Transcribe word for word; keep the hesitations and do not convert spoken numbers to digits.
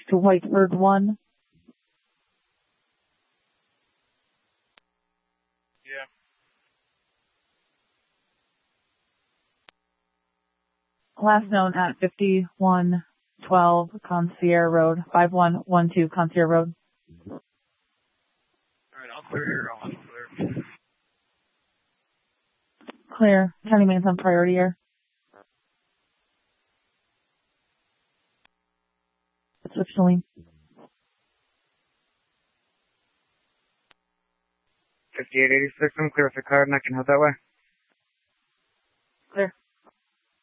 to Whiteford one. Yeah. Last known at fifty-one twelve Concierge Road, five one one two Concierge Road. Alright, I'll clear here. I'll clear. Clear. County mains on priority air. Switch to lean. fifty-eight eighty-six, I'm clear with the card and I can head that way. Clear.